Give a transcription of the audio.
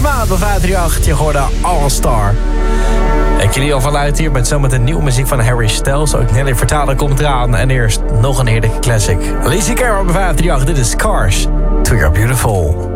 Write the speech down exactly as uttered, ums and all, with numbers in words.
maand bij vijf drie acht. Je hoorde All Star. Ik jullie al vanuit hier met zometeen nieuwe muziek van Harry Styles. Ook Nelly Furtado komt eraan. En eerst nog een heerlijke classic. Alicia Cara bij vijf drie acht. Dit is Cars. To You're Beautiful.